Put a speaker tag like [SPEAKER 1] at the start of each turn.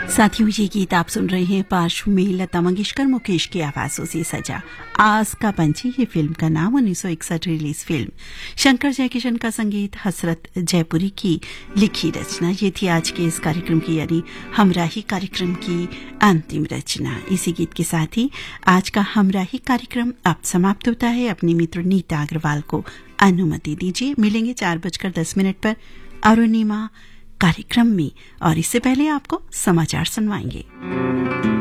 [SPEAKER 1] साथियों, ये गीत आप सुन रहे हैं पार्श्व में लता मंगेशकर मुकेश की आवाजों से सजा आस का पंछी। ये फिल्म का नाम 1961 रिलीज फिल्म। शंकर जयकिशन का संगीत, हसरत जयपुरी की लिखी रचना। ये थी आज के इस कार्यक्रम की यानी हमराही कार्यक्रम की अंतिम रचना। इसी गीत के साथ ही आज का हमराही कार्यक्रम अब समाप्त होता है। अपनी मित्र नीता अग्रवाल को अनुमति दीजिए। मिलेंगे 4:10 पर अरुणिमा कार्यक्रम में, और इससे पहले आपको समाचार सुनवाएंगे।